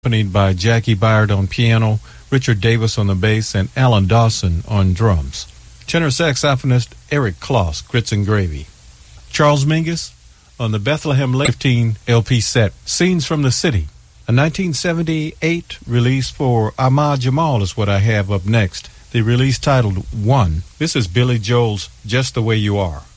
accompanied by Jackie Byard on piano, Richard Davis on the bass, and Alan Dawson on drums. Tenor saxophonist Eric Kloss, Grits and Gravy. Charles Mingus on the Bethlehem 15 LP set, Scenes from the City. A 1978 release for Ahmad Jamal is what I have up next. The release titled One. This is Billy Joel's Just the Way You Are.